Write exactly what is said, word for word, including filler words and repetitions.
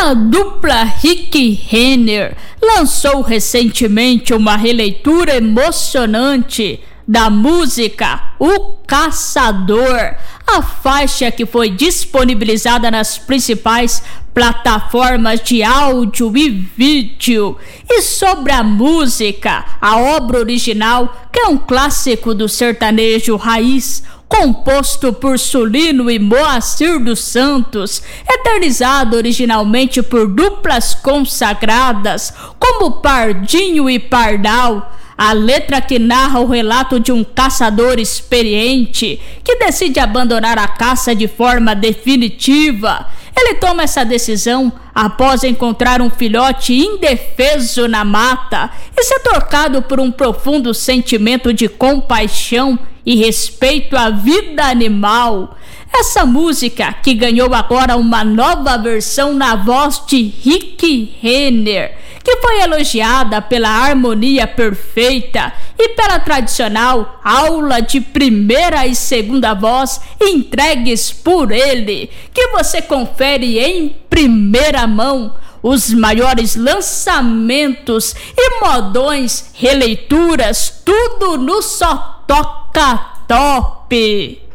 A dupla Rick Renner lançou recentemente uma releitura emocionante da música O Caçador, a faixa que foi disponibilizada nas principais plataformas de áudio e vídeo. E sobre a música, a obra original, que é um clássico do sertanejo raiz, composto por Sulino e Moacir dos Santos, eternizado originalmente por duplas consagradas como Pardinho e Pardal. A letra que narra o relato de um caçador experiente que decide abandonar a caça de forma definitiva. Ele toma essa decisão após encontrar um filhote indefeso na mata e ser tocado por um profundo sentimento de compaixão e respeito à vida animal. Essa música, que ganhou agora uma nova versão na voz de Rick Renner, que foi elogiada pela harmonia perfeita e pela tradicional aula de primeira e segunda voz entregues por ele, que você confere em primeira mão os maiores lançamentos e modões, releituras, tudo no Só Toca Top.